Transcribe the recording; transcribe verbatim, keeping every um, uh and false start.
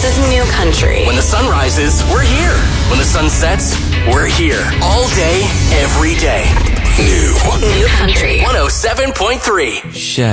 is New Country. When the sun rises, we're here. When the sun sets, we're here. All day, every day. New. New Country. one oh seven point three. Shed.